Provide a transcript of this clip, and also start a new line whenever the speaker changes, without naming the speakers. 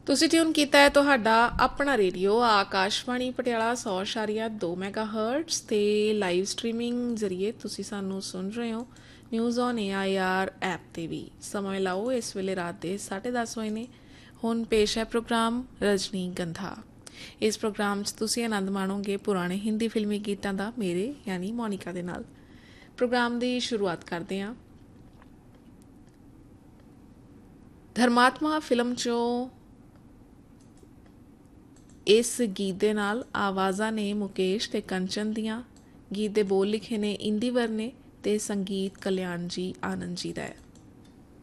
ਤੁਸੀਂ ਟਿਊਨ ਕੀਤਾ ਹੈ ਤੁਹਾਡਾ ਆਪਣਾ ਰੇਡੀਓ ਆਕਾਸ਼ਵਾਣੀ ਪਟਿਆਲਾ 100.2 ਮੈਗਾਹਰਟਜ਼ ਤੇ ਲਾਈਵ ਸਟ੍ਰੀਮਿੰਗ ਜ਼ਰੀਏ ਤੁਸੀਂ ਸਾਨੂੰ ਸੁਣ ਰਹੇ ਹੋ ਨਿਊਜ਼ ਔਨ AIR ਐਪ ਤੇ ਵੀ। ਸਮਾਂ ਲਾਓ ਇਸ ਵੇਲੇ ਰਾਤ ਦੇ 10:30 ਵਜੇ ਨੇ। ਹੁਣ ਪੇਸ਼ ਹੈ ਪ੍ਰੋਗਰਾਮ ਰਜਨੀ ਗੰਧਾ। ਇਸ ਪ੍ਰੋਗਰਾਮ 'ਚ ਤੁਸੀਂ ਆਨੰਦ ਮਾਣੋਗੇ ਪੁਰਾਣੇ ਹਿੰਦੀ ਫਿਲਮੀ ਗੀਤਾਂ ਦਾ ਮੇਰੇ ਯਾਨੀ ਮੋਨਿਕਾ ਦੇ ਨਾਲ। ਪ੍ਰੋਗਰਾਮ ਦੀ ਸ਼ੁਰੂਆਤ ਕਰਦੇ ਹਾਂ ਧਰਮਾਤਮਾ ਫਿਲਮ 'ਚੋਂ ਇਸ ਗੀਤ ਦੇ ਨਾਲ। ਆਵਾਜ਼ਾਂ ਨੇ ਮੁਕੇਸ਼ ਤੇ ਕੰਚਨ ਦੀਆਂ। ਗੀਤ ਦੇ ਬੋਲ ਲਿਖੇ ਨੇ ਇੰਦੀਵਰ ਨੇ ਤੇ ਸੰਗੀਤ ਕਲਿਆਣ ਜੀ ਆਨੰਦ ਜੀ ਦਾ ਹੈ।